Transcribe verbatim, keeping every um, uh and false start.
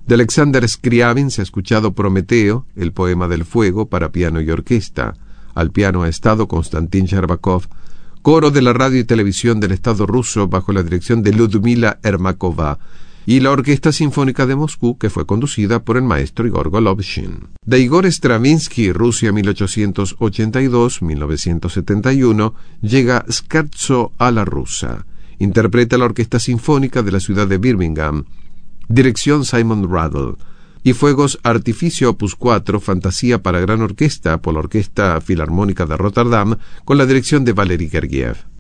De Alexander Scriabin se ha escuchado Prometeo, el poema del fuego para piano y orquesta. Al piano ha estado Konstantin Shcherbakov, coro de la radio y televisión del Estado ruso bajo la dirección de Ludmila Ermakova, y la Orquesta Sinfónica de Moscú, que fue conducida por el maestro Igor Golovshin. De Igor Stravinsky, Rusia mil ochocientos ochenta y dos a mil novecientos setenta y uno, llega Scherzo a la rusa. Interpreta la Orquesta Sinfónica de la ciudad de Birmingham. Dirección Simon Rattle. Y Fuegos Artificio opus cuatro, Fantasía para gran orquesta, por la Orquesta Filarmónica de Rotterdam, con la dirección de Valery Gergiev.